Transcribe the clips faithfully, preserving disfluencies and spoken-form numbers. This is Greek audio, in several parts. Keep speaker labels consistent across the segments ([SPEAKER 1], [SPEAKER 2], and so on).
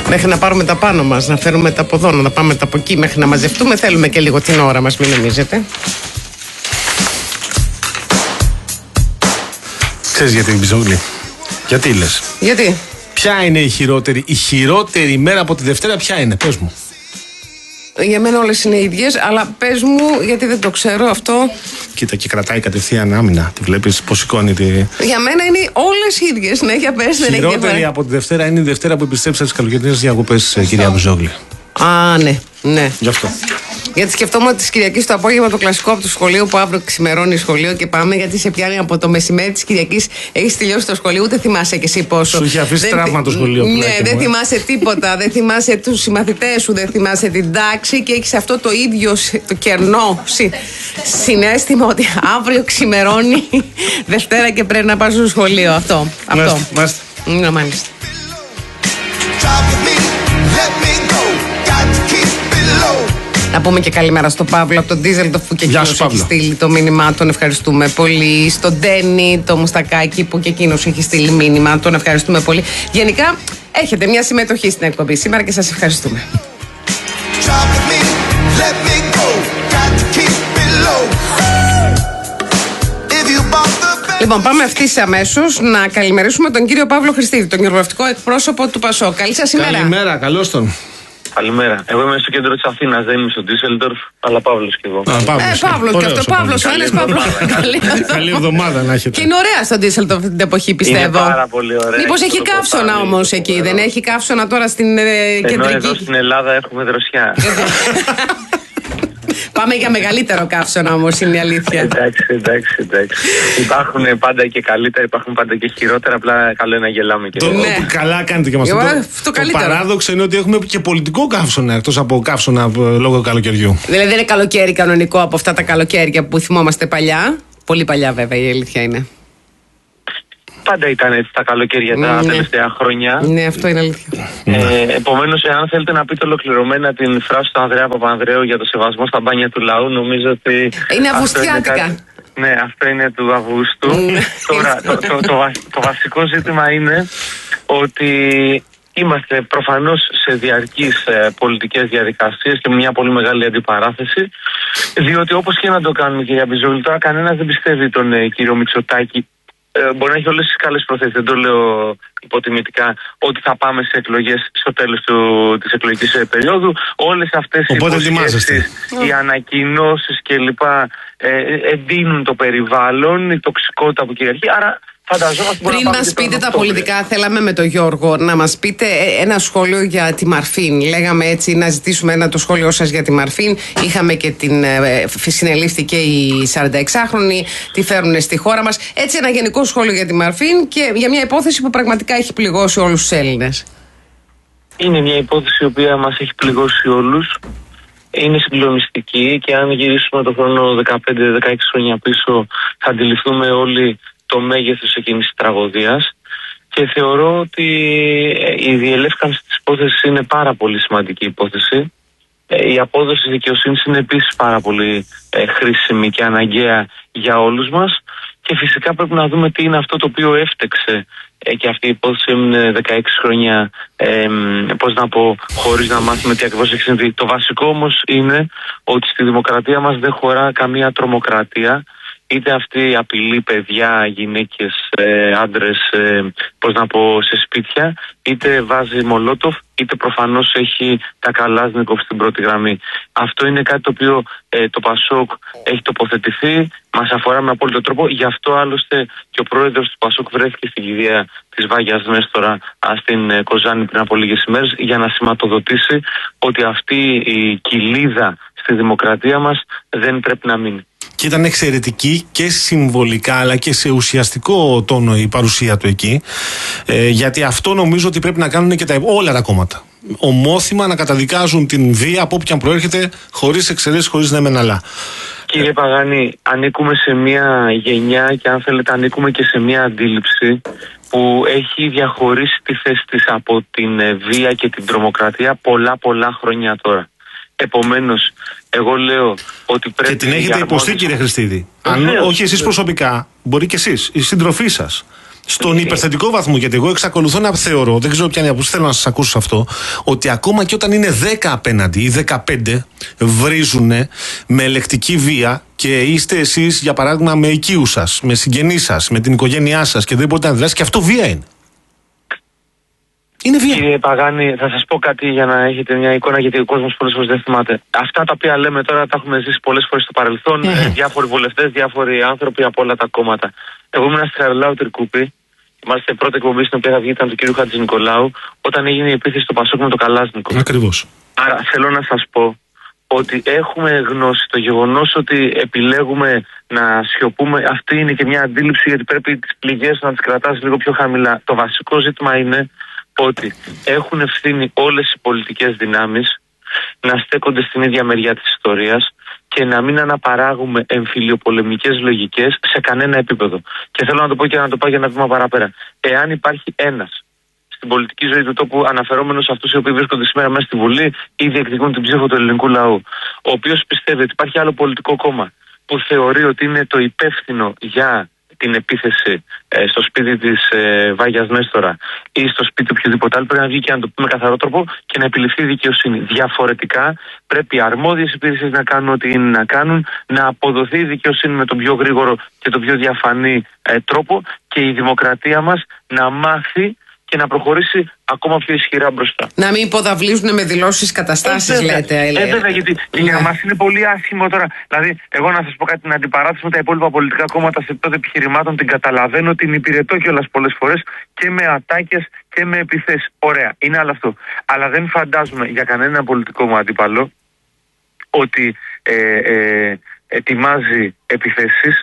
[SPEAKER 1] Μέχρι να πάρουμε τα πάνω μας, να φέρουμε τα από εδώ, να πάμε τα από εκεί, μέχρι να μαζευτούμε, θέλουμε και λίγο την ώρα μας, μην νομίζετε.
[SPEAKER 2] Ξέρεις γιατί, Μπιζόγλη? Γιατί λες?
[SPEAKER 1] Γιατί?
[SPEAKER 2] Ποια είναι η χειρότερη, η χειρότερη μέρα από τη Δευτέρα, ποια είναι, πες μου.
[SPEAKER 1] Για μένα όλες είναι ίδιες, αλλά πες μου, γιατί δεν το ξέρω αυτό.
[SPEAKER 2] Κοίτα, και κρατάει κατευθείαν άμυνα. Τη βλέπεις πώς σηκώνει τη.
[SPEAKER 1] Για μένα είναι όλες ίδιες. Ναι, για πες, δεν έχει διαφορά.
[SPEAKER 2] Χειρότερη από τη Δευτέρα είναι η Δευτέρα που επιστρέψα τις καλοκαιρινές διακοπές, κυρία Μπιζόγλη.
[SPEAKER 1] Α, ναι, ναι.
[SPEAKER 2] Γι' αυτό.
[SPEAKER 1] Γιατί σκεφτόμουν ότι τη Κυριακή το απόγευμα το κλασικό από το σχολείο που αύριο ξημερώνει σχολείο και πάμε, γιατί σε πιάνει από το μεσημέρι τη Κυριακή. Έχει τελειώσει το σχολείο, ούτε θυμάσαι κι εσύ πόσο.
[SPEAKER 2] Σου είχε αφήσει τραύμα το σχολείο.
[SPEAKER 1] Ναι, δεν μου, θυμάσαι ε. τίποτα. Δεν θυμάσαι του συμμαθητές σου, δεν θυμάσαι την τάξη και έχει αυτό το ίδιο το κερνό συ, συναίσθημα ότι αύριο ξημερώνει Δευτέρα και πρέπει να πας στο σχολείο. Αυτό.
[SPEAKER 2] Μάλιστα. Μάλιστα.
[SPEAKER 1] Ναι, μάλιστα. Να πούμε και καλημέρα στον Παύλο από τον Ντίζελντοφ που και εκείνος έχει στείλει το μήνυμά. Τον ευχαριστούμε πολύ. Στον Ντένι, το Μουστακάκι που και εκείνος έχει στείλει μήνυμα. Τον ευχαριστούμε πολύ. Γενικά έχετε μια συμμετοχή στην εκπομπή σήμερα και σας ευχαριστούμε. Λοιπόν, πάμε ευθύς αμέσως να καλημερίσουμε τον κύριο Παύλο Χριστίδη, τον κοινοβουλευτικό εκπρόσωπο του Πασόκ. Καλή σας ημέρα.
[SPEAKER 2] Καλημέρα, καλώς τον.
[SPEAKER 3] Καλημέρα. Εγώ είμαι στο κέντρο της Αθήνας, δεν είμαι στο Ντίσσελντορφ, αλλά Παύλος και εγώ.
[SPEAKER 2] Α, Παύλος,
[SPEAKER 1] ε, Παύλος και αυτό. Παύλος, ο ένας Παύλος.
[SPEAKER 2] Καλή εβδομάδα να έχετε.
[SPEAKER 1] Και είναι ωραία στο Ντίσσελντορφ την εποχή, πιστεύω.
[SPEAKER 3] Είναι πάρα πολύ ωραία.
[SPEAKER 1] Μήπως έχει καύσωνα όμως εκεί, δεν έχει καύσωνα τώρα στην ε, κεντρική?
[SPEAKER 3] Ενώ εδώ στην Ελλάδα έχουμε δροσιά.
[SPEAKER 1] Πάμε για μεγαλύτερο καύσωνα όμως, είναι η αλήθεια.
[SPEAKER 3] Εντάξει, εντάξει, εντάξει. Υπάρχουν πάντα και καλύτερα, υπάρχουν πάντα και χειρότερα. Απλά καλό είναι να γελάμε και
[SPEAKER 2] το, ναι. Καλά κάνετε και μας.
[SPEAKER 1] Εγώ,
[SPEAKER 2] το, το, το παράδοξο είναι ότι έχουμε και πολιτικό καύσωνα εκτός από καύσωνα λόγω καλοκαιριού.
[SPEAKER 1] Δηλαδή δεν είναι καλοκαίρι κανονικό από αυτά τα καλοκαίρια που θυμόμαστε παλιά. Πολύ παλιά βέβαια, η αλήθεια είναι.
[SPEAKER 3] Πάντα ήταν έτσι τα καλοκαίρια τα ναι. τελευταία χρόνια.
[SPEAKER 1] Ναι, αυτό είναι αλήθεια.
[SPEAKER 3] Ε, Επομένως, εάν θέλετε να πείτε ολοκληρωμένα την φράση του Ανδρέα Παπανδρέου για το σεβασμό στα μπάνια του λαού, νομίζω ότι.
[SPEAKER 1] Είναι αυγουστιάτικα.
[SPEAKER 3] Είναι ναι, αυτό είναι του Αυγούστου. Τώρα, το, το, το, το, το βασικό ζήτημα είναι ότι είμαστε προφανώς σε διαρκείς ε, πολιτικές διαδικασίες και με μια πολύ μεγάλη αντιπαράθεση. Διότι όπως και να το κάνουμε, κυρία Μπιζόγλη, τώρα κανένας δεν πιστεύει τον ε, κύριο Μητσοτάκη. Ε, μπορεί να έχει όλες τις καλές προθέσεις, δεν το λέω υποτιμητικά, ότι θα πάμε σε εκλογές στο τέλος του, της εκλογικής ε, περίοδου. Όλες αυτές οι υποσχέσεις, οι ανακοινώσεις κλπ. Ε, εντείνουν το περιβάλλον, η τοξικότητα που κυριαρχεί. Άρα
[SPEAKER 1] πριν μας πείτε τα πολιτικά, θέλαμε με τον Γιώργο να μας πείτε ένα σχόλιο για τη Μαρφίν. Λέγαμε έτσι να ζητήσουμε ένα το σχόλιο σας για τη Μαρφίν. Είχαμε και την ε, συνελήφθη και οι σαρανταεξάχρονοι, τη φέρουν στη χώρα μας. Έτσι ένα γενικό σχόλιο για τη Μαρφίν και για μια υπόθεση που πραγματικά έχει πληγώσει όλους τους Έλληνες.
[SPEAKER 3] Είναι μια υπόθεση η οποία μας έχει πληγώσει όλους. Είναι συγκλονιστική και αν γυρίσουμε το χρόνο δεκαπέντε με δεκαέξι χρόνια πίσω θα αντιληφθούμε όλοι το μέγεθος εκείνης της τραγωδίας και θεωρώ ότι η διελεύκανση της υπόθεσης είναι πάρα πολύ σημαντική υπόθεση. Η απόδοση της δικαιοσύνης είναι επίσης πάρα πολύ ε, χρήσιμη και αναγκαία για όλους μας και φυσικά πρέπει να δούμε τι είναι αυτό το οποίο έφτεξε ε, και αυτή η υπόθεση έμεινε δεκαέξι χρόνια ε, πώς να πω, χωρίς να μάθουμε τι ακριβώς έχει συμβεί. Το βασικό όμως είναι ότι στη δημοκρατία μας δεν χωρά καμία τρομοκρατία. Είτε αυτή απειλεί παιδιά, γυναίκες, ε, άντρες, ε, πώς να πω, σε σπίτια, είτε βάζει μολότοφ, είτε προφανώς έχει τα Καλάζνικοφ στην πρώτη γραμμή. Αυτό είναι κάτι το οποίο ε, το Πασόκ έχει τοποθετηθεί, μας αφορά με απόλυτο τρόπο. Γι' αυτό άλλωστε και ο πρόεδρος του Πασόκ βρέθηκε στην κηδεία της Βάγιας Νέστορα στην ε, Κοζάνη πριν από λίγες ημέρες για να σηματοδοτήσει ότι αυτή η κοιλίδα στη δημοκρατία μας δεν πρέπει να μείνει.
[SPEAKER 2] Και ήταν εξαιρετική και συμβολικά αλλά και σε ουσιαστικό τόνο η παρουσία του εκεί, ε, γιατί αυτό νομίζω ότι πρέπει να κάνουν και τα, όλα τα κόμματα. Ομόθυμα να καταδικάζουν την βία από όποιαν προέρχεται, χωρίς εξαιρέσεις, χωρίς ναι μεν αλλά.
[SPEAKER 3] Κύριε Παγάνη, ανήκουμε σε μια γενιά και αν θέλετε ανήκουμε και σε μια αντίληψη που έχει διαχωρίσει τη θέση της από την βία και την τρομοκρατία πολλά πολλά χρόνια τώρα. Επομένως, εγώ λέω ότι πρέπει.
[SPEAKER 2] Και την έχετε υποστεί, κύριε Χριστίδη. Αν όχι εσείς προσωπικά, μπορεί και εσείς, οι σύντροφοί σας. Στον okay. υπερθετικό βαθμό, γιατί εγώ εξακολουθώ να θεωρώ, δεν ξέρω ποια είναι η άποψη, θέλω να σας ακούσω αυτό, ότι ακόμα και όταν είναι δέκα απέναντι ή δεκαπέντε, βρίζουνε με ελεκτική βία και είστε εσείς, για παράδειγμα, με οικείους σας, με συγγενείς σας, με την οικογένειά σας και δεν μπορείτε να δράσετε, και αυτό βία είναι. Είναι βία.
[SPEAKER 3] Κύριε Παγάνη, θα σας πω κάτι για να έχετε μια εικόνα, γιατί ο κόσμος πολλές φορές δεν θυμάται. Αυτά τα οποία λέμε τώρα τα έχουμε ζήσει πολλές φορές στο παρελθόν, mm. διάφοροι βουλευτές, διάφοροι άνθρωποι από όλα τα κόμματα. Εγώ ήμουν στη Χαριλάου Τρικούπη, μάλιστα η πρώτη εκπομπή στην οποία θα βγει ήταν του κ. Χατζηνικολάου, όταν έγινε η επίθεση στο Πασόκ με το Καλάσνικο.
[SPEAKER 2] Ακριβώς.
[SPEAKER 3] Άρα θέλω να σας πω ότι έχουμε γνώση, το γεγονός ότι επιλέγουμε να σιωπούμε, αυτή είναι και μια αντίληψη, γιατί πρέπει τις πληγές να τις κρατάς λίγο πιο χαμηλά. Το βασικό ζήτημα είναι ότι έχουν ευθύνη όλες οι πολιτικές δυνάμεις να στέκονται στην ίδια μεριά της ιστορίας και να μην αναπαράγουμε εμφυλιοπολεμικές λογικές σε κανένα επίπεδο. Και θέλω να το πω και να το πάω για ένα βήμα παραπέρα. Εάν υπάρχει ένας στην πολιτική ζωή του τόπου, αναφερόμενος σε αυτούς οι οποίοι βρίσκονται σήμερα μέσα στη Βουλή ή διεκδικούν την ψήφο του ελληνικού λαού, ο οποίος πιστεύει ότι υπάρχει άλλο πολιτικό κόμμα που θεωρεί ότι είναι το υπεύθυνο για την επίθεση ε, στο σπίτι της ε, Βάγιας Νέστορα ή στο σπίτι οποιοδήποτε άλλο, πρέπει να βγει και να το πει με καθαρό τρόπο και να επιληφθεί η δικαιοσύνη. Διαφορετικά, πρέπει οι αρμόδιες υπηρεσίες να κάνουν ό,τι είναι να κάνουν, να αποδοθεί η δικαιοσύνη με τον πιο γρήγορο και τον πιο διαφανή ε, τρόπο και η δημοκρατία μας να μάθει και να προχωρήσει ακόμα πιο ισχυρά μπροστά.
[SPEAKER 1] Να μην υποδαβλίζουν με δηλώσεις καταστάσεις, ε, λέτε.
[SPEAKER 3] Ε, βέβαια, γιατί ναι. για μας είναι πολύ άσχημο τώρα. Δηλαδή, εγώ να σας πω κάτι, την αντιπαράθεση με τα υπόλοιπα πολιτικά κόμματα σε επίπεδο επιχειρημάτων την καταλαβαίνω, την υπηρετώ κιόλας πολλές φορές και με ατάκες και με επιθέσεις. Ωραία, είναι άλλο αυτό. Αλλά δεν φαντάζομαι για κανένα πολιτικό μου αντίπαλο ότι ε, ε, ετοιμάζει επιθέσεις,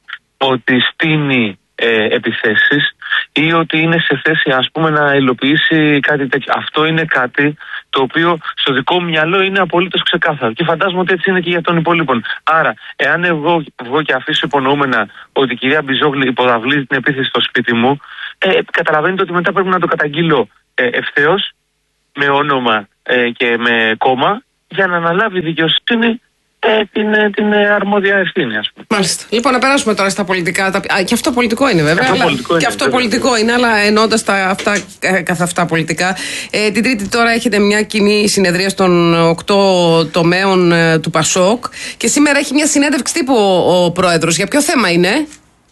[SPEAKER 3] ότι στείνει ε, επιθέσεις ή ότι είναι σε θέση, ας πούμε, να υλοποιήσει κάτι τέτοιο. Αυτό είναι κάτι το οποίο στο δικό μου μυαλό είναι απολύτως ξεκάθαρο και φαντάζομαι ότι έτσι είναι και για των υπολείπων. Άρα, εάν εγώ βγω και αφήσω υπονοούμενα ότι η κυρία Μπιζόγλη υποδαβλίζει την επίθεση στο σπίτι μου, ε, καταλαβαίνετε ότι μετά πρέπει να το καταγγείλω ε, ευθέως, με όνομα ε, και με κόμμα, για να αναλάβει η δικαιοσύνη Ε, την, την αρμόδια ευθύνη, ας πούμε.
[SPEAKER 1] Μάλιστα. Λοιπόν, να περάσουμε τώρα στα πολιτικά. Τα... Α, και αυτό πολιτικό είναι, βέβαια.
[SPEAKER 3] Και αυτό
[SPEAKER 1] αλλά...
[SPEAKER 3] πολιτικό είναι,
[SPEAKER 1] και αυτό
[SPEAKER 3] βέβαια.
[SPEAKER 1] πολιτικό είναι, αλλά εννοώντας τα αυτά, καθ' αυτά πολιτικά. Ε, την Τρίτη τώρα έχετε μια κοινή συνεδρία των οκτώ τομέων ε, του Πασόκ και σήμερα έχει μια συνέντευξη τύπου ο, ο πρόεδρος. Για ποιο θέμα είναι?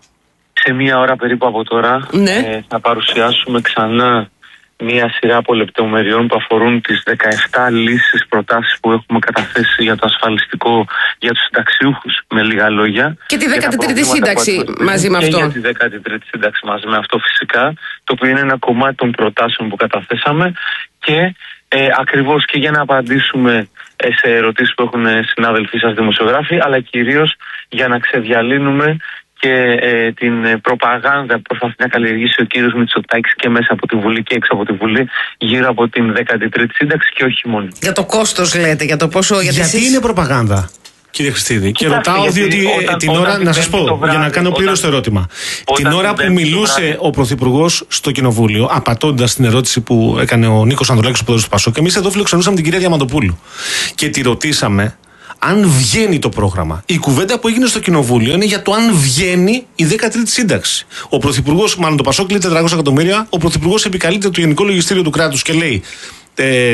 [SPEAKER 3] Σε μία ώρα περίπου από τώρα
[SPEAKER 1] ναι.
[SPEAKER 3] ε, θα παρουσιάσουμε ξανά μία σειρά από λεπτομεριών που αφορούν τις δεκαεπτά λύσεις, προτάσεις που έχουμε καταθέσει για το ασφαλιστικό για τους συνταξιούχους, με λίγα λόγια.
[SPEAKER 1] Και τη δέκατη τρίτη σύνταξη μαζί με αυτό.
[SPEAKER 3] Και για τη δέκατη τρίτη σύνταξη μαζί με αυτό, φυσικά, το οποίο είναι ένα κομμάτι των προτάσεων που καταθέσαμε και ε, ακριβώς και για να απαντήσουμε ε, σε ερωτήσεις που έχουν συνάδελφοί σας δημοσιογράφοι, αλλά κυρίως για να ξεδιαλύνουμε και ε, την προπαγάνδα που προσπαθεί να καλλιεργήσει ο κύριος Μητσοτάκης και μέσα από τη Βουλή και έξω από τη Βουλή γύρω από την δέκατη τρίτη σύνταξη και όχι μόνο.
[SPEAKER 1] Για το κόστος λέτε, για το πόσο...
[SPEAKER 2] Γιατί εσείς... είναι προπαγάνδα, κύριε Χριστίδη? Και ρωτάω διότι όταν, την ώρα, να σας πω, βράδυ, για να κάνω πλήρως το ερώτημα. Την ώρα που μιλούσε ο Πρωθυπουργός στο Κοινοβούλιο, απαντώντας στην ερώτηση που έκανε ο Νίκος Ανδρουλάκης, ο πρόεδρος του Πασόκ, εμείς εδώ φιλοξενούσαμε την κυρία Διαμαντοπούλου και τη ρωτήσαμε αν βγαίνει το πρόγραμμα. Η κουβέντα που έγινε στο Κοινοβούλιο είναι για το αν βγαίνει η δέκατη τρίτη σύνταξη. Ο Πρωθυπουργός, μάλλον το Πασόκ, λέει τετρακόσια εκατομμύρια. Ο Πρωθυπουργός επικαλείται το Γενικό Λογιστήριο του Κράτους και λέει ε,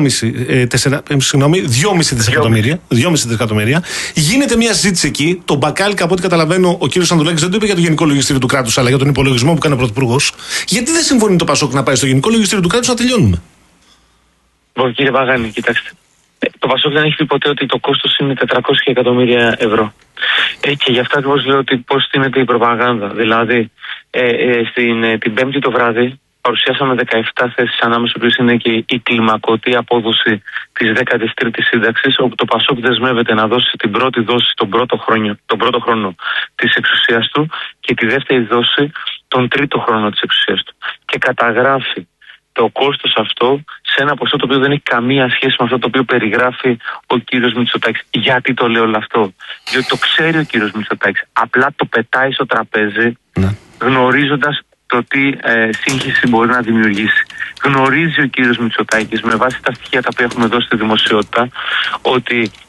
[SPEAKER 2] δυόμισι δισεκατομμύρια. δυόμισι δισεκατομμύρια. Γίνεται μια συζήτηση εκεί. Το μπακάλικα, από ό,τι καταλαβαίνω, ο κύριος Ανδρουλάκης δεν το είπε για το Γενικό Λογιστήριο του Κράτους, αλλά για τον υπολογισμό που κάνει ο Πρωθυπουργός. Γιατί δεν συμφωνεί το Πασόκ να πάει στο Γενικό Λογιστήριο του Κράτους να τελειώνουμε?
[SPEAKER 3] Λοιπόν, κύριε Παγάνη, κοιτάξτε. Το Πασόκ δεν έχει πει ποτέ ότι το κόστος είναι τετρακόσια εκατομμύρια ευρώ. Ε, και γι' αυτό ακριβώς λέω ότι πώς στείνεται η προπαγάνδα. Δηλαδή, ε, ε, στην, ε, την Πέμπτη το βράδυ παρουσιάσαμε δεκαεπτά θέσεις, ανάμεσα στις οποίες είναι και η κλιμακωτή απόδοση της δέκατης τρίτης σύνταξης, όπου το Πασόκ δεσμεύεται να δώσει την πρώτη δόση τον πρώτο χρόνο, τον πρώτο χρόνο της εξουσίας του και τη δεύτερη δόση τον τρίτο χρόνο της εξουσίας του. Και καταγράφει το κόστος αυτό σε ένα ποσό το οποίο δεν έχει καμία σχέση με αυτό το οποίο περιγράφει ο κύριος Μητσοτάκης. Γιατί το λέω όλο αυτό? Διότι το ξέρει ο κύριος Μητσοτάκης. Απλά το πετάει στο τραπέζι, ναι, γνωρίζοντας το τι ε, σύγχυση μπορεί να δημιουργήσει. Γνωρίζει ο κύριος Μητσοτάκης, με βάση τα στοιχεία τα οποία έχουμε δώσει στη δημοσιότητα, ότι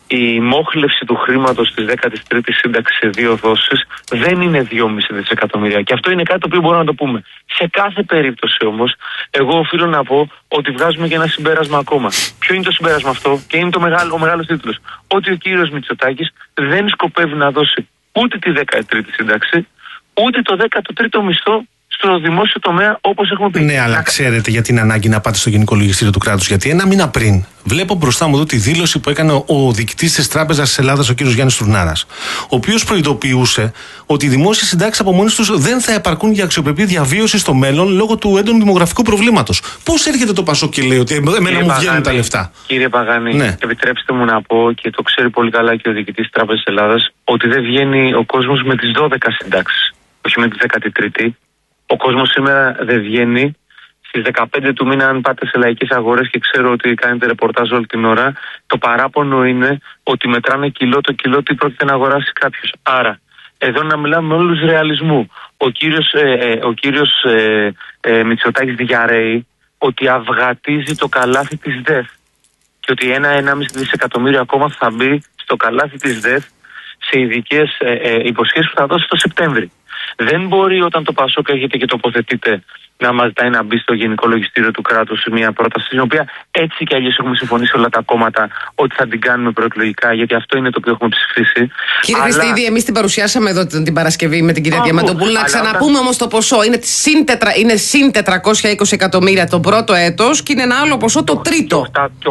[SPEAKER 3] η μόχλευση του χρήματος της δέκατης τρίτης σύνταξης σε δύο δόσεις δεν είναι δυόμισι δισεκατομμύρια. Και αυτό είναι κάτι το οποίο μπορούμε να το πούμε. Σε κάθε περίπτωση όμως, εγώ οφείλω να πω ότι βγάζουμε και ένα συμπέρασμα ακόμα. Ποιο είναι το συμπέρασμα αυτό, και είναι το μεγάλο, ο μεγάλος τίτλος. Ότι ο κύριος Μητσοτάκης δεν σκοπεύει να δώσει ούτε τη δέκατη τρίτη σύνταξη, ούτε το δέκατο τρίτο μισθό στο δημόσιο τομέα, όπως έχουμε πει.
[SPEAKER 2] Ναι, αλλά ξέρετε γιατί είναι ανάγκη να πάτε στο Γενικό Λογιστήριο του κράτους? Γιατί ένα μήνα πριν βλέπω μπροστά μου εδώ τη δήλωση που έκανε ο διοικητής της Τράπεζας της Ελλάδας, ο κ. Γιάννης Τουρνάρας, ο οποίος προειδοποιούσε ότι οι δημόσιες συντάξεις από μόνες τους δεν θα επαρκούν για αξιοπρεπή διαβίωση στο μέλλον λόγω του έντονου δημογραφικού προβλήματος. Πώς έρχεται το Πασόκ και λέει ότι εμένα μου βγαίνουν τα λεφτά?
[SPEAKER 3] Κύριε Παγάνη,
[SPEAKER 2] ναι.
[SPEAKER 3] επιτρέψτε μου να πω, και το ξέρει πολύ καλά και ο διοικητής της Τράπεζας της Ελλάδας, ότι δεν βγαίνει ο κόσμος με τις δώδεκα συντάξεις, όχι με τη δέκατη τρίτη. Ο κόσμος σήμερα δεν βγαίνει. Στις δεκαπέντε του μήνα, αν πάτε σε λαϊκές αγορές, και ξέρω ότι κάνετε ρεπορτάζ όλη την ώρα, το παράπονο είναι ότι μετράνε κιλό το κιλό τι πρόκειται να αγοράσει κάποιος. Άρα, εδώ να μιλάμε με όλους ρεαλισμού. Ο κύριος, ε, ε, ο κύριος ε, ε, Μητσοτάκης διαρρέει ότι αυγατίζει το καλάθι της ΔΕΘ και ότι ένα ενάμιση δισεκατομμύριο ακόμα θα μπει στο καλάθι της ΔΕΘ σε ειδικές ε, ε, υποσχέσεις που θα δώσει το Σεπτέμβρη. Δεν μπορεί όταν το Πασόκ έρχεται και τοποθετείται να μας ζητάει να μπει στο Γενικό Λογιστήριο του κράτους μια πρόταση, στην οποία έτσι κι αλλιώς έχουμε συμφωνήσει όλα τα κόμματα ότι θα την κάνουμε προεκλογικά, γιατί αυτό είναι το οποίο έχουμε ψηφίσει.
[SPEAKER 1] Κύριε Αλλά... Χριστίδη, εμείς την παρουσιάσαμε εδώ την Παρασκευή με την κυρία Διαμαντοπούλου. Να ξαναπούμε όταν... όμως το ποσό. Είναι συν, τετρα... είναι συν τετρακόσια είκοσι εκατομμύρια το πρώτο έτος και είναι ένα άλλο ποσό το τρίτο.
[SPEAKER 3] Και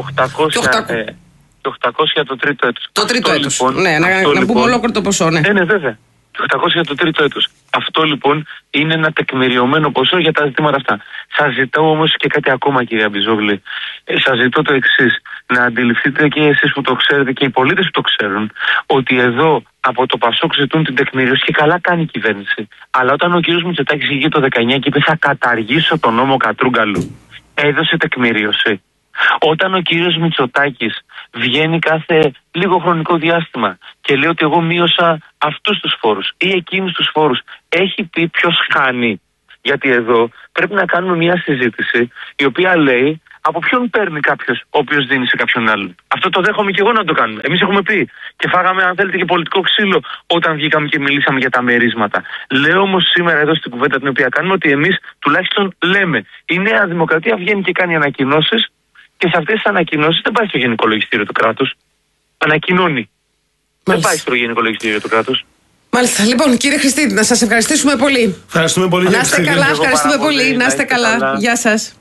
[SPEAKER 3] οκτακόσια το τρίτο έτος.
[SPEAKER 1] Το τρίτο έτος. Λοιπόν, ναι, να, να πούμε ολόκληρο το ποσό, ναι.
[SPEAKER 3] Ναι, ναι, βέβαια. οκτακόσια το τρίτο έτος. Αυτό λοιπόν είναι ένα τεκμηριωμένο ποσό για τα ζητήματα αυτά. Σας ζητώ όμως και κάτι ακόμα, κύριε Αμπιζόγλη. Ε, σας ζητώ το εξής. Να αντιληφθείτε και εσείς που το ξέρετε και οι πολίτες που το ξέρουν, ότι εδώ από το Πασόκ ζητούν την τεκμηρίωση και καλά κάνει η κυβέρνηση. Αλλά όταν ο κύριος Μητσοτάκης βγήκε το δεκαεννιά και είπε θα καταργήσω τον νόμο Κατρούγκαλου, έδωσε τεκμηρίωση. Όταν ο κύριος Μητσοτάκης βγαίνει κάθε λίγο χρονικό διάστημα και λέει ότι εγώ μείωσα αυτούς τους φόρους ή εκείνους τους φόρους, έχει πει ποιος χάνει? Γιατί εδώ πρέπει να κάνουμε μια συζήτηση η οποία λέει από ποιον παίρνει κάποιος ο οποίος δίνει σε κάποιον άλλον. Αυτό το δέχομαι και εγώ να το κάνουμε. Εμείς έχουμε πει και φάγαμε, αν θέλετε, και πολιτικό ξύλο όταν βγήκαμε και μιλήσαμε για τα μερίσματα. Λέω όμως σήμερα εδώ στην κουβέντα την οποία κάνουμε ότι εμείς τουλάχιστον λέμε. Η Νέα Δημοκρατία βγαίνει και κάνει ανακοινώσεις. Και σε αυτές τις ανακοινώσεις δεν πάει στο Γενικό Λογιστήριο του κράτους. Ανακοινώνει. Μάλιστα. Δεν πάει στο Γενικό Λογιστήριο του κράτους.
[SPEAKER 1] Μάλιστα. Λοιπόν, κύριε Χριστίδη, να σας ευχαριστήσουμε πολύ.
[SPEAKER 2] Ευχαριστούμε πολύ.
[SPEAKER 1] Να είστε καλά, ευχαριστούμε πολύ. Να είστε καλά. Γεια σας.